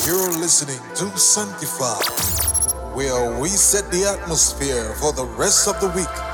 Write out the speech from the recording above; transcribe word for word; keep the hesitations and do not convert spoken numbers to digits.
You're listening to Sanctify, where we set the atmosphere for the rest of the week.